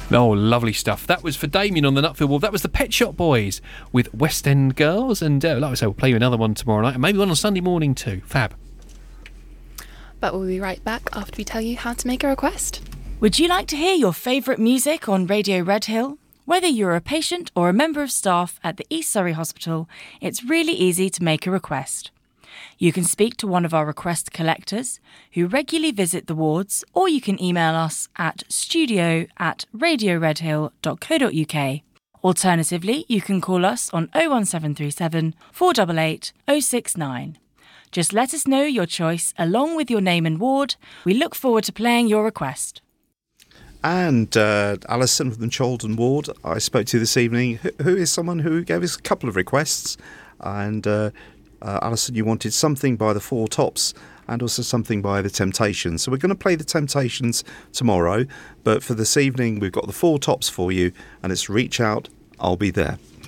Oh, lovely stuff. That was for Damien on the Nutfield Wall. That was the Pet Shop Boys with West End Girls. And like I say, we'll play you another one tomorrow night, and maybe one on Sunday morning too. Fab. But we'll be right back after we tell you how to make a request. Would you like to hear your favourite music on Radio Red Hill? Whether you're a patient or a member of staff at the East Surrey Hospital, it's really easy to make a request. You can speak to one of our request collectors who regularly visit the wards, or you can email us at studio@radioredhill.co.uk. Alternatively, you can call us on 01737 488 069. Just let us know your choice along with your name and ward. We look forward to playing your request. And Alison from the Chaldon Ward, I spoke to this evening, who is someone who gave us a couple of requests. And Alison, you wanted something by the Four Tops and also something by the Temptations. So we're going to play the Temptations tomorrow. But for this evening, we've got the Four Tops for you, and it's Reach Out, I'll Be There.